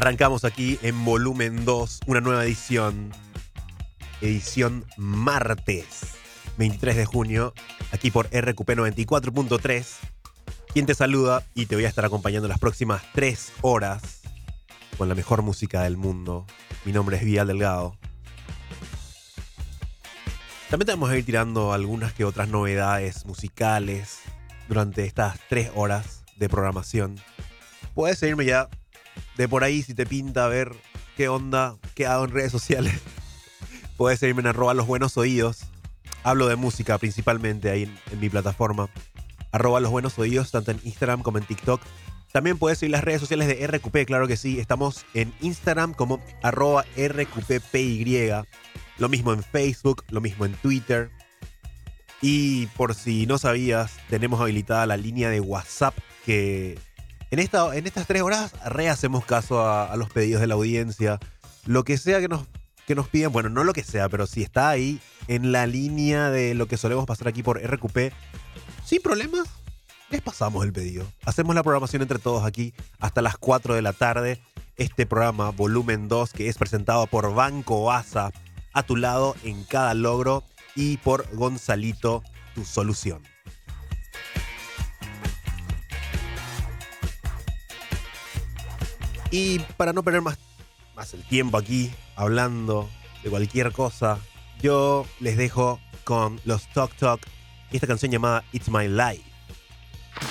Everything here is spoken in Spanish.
Arrancamos aquí en volumen 2, una nueva edición. Edición martes, 23 de junio, aquí por RQP 94.3. Quien te saluda y te voy a estar acompañando las próximas 3 horas con la mejor música del mundo. Mi nombre es Vidal Delgado. También te vamos a ir tirando algunas que otras novedades musicales durante estas 3 horas de programación. Puedes seguirme ya de por ahí si te pinta ver qué onda, qué hago en redes sociales. Puedes seguirme en @losbuenosoídos. Hablo de música principalmente ahí en mi plataforma. @losbuenosoídos, tanto en Instagram como en TikTok. También puedes seguir las redes sociales de RQP, claro que sí. Estamos en Instagram como @RQPPY. Lo mismo en Facebook, lo mismo en Twitter. Y por si no sabías, tenemos habilitada la línea de WhatsApp que en estas 3 horas rehacemos caso a los pedidos de la audiencia. Lo que sea que nos piden, bueno, no lo que sea, pero si está ahí en la línea de lo que solemos pasar aquí por RQP, sin problemas, les pasamos el pedido. Hacemos la programación entre todos aquí hasta las 4 de la tarde. Este programa, volumen 2, que es presentado por Banco ASA, a tu lado en cada logro, y por Gonzalito, tu solución. Y para no perder más el tiempo aquí hablando de cualquier cosa, yo les dejo con los Tok Tok y esta canción llamada It's My Life.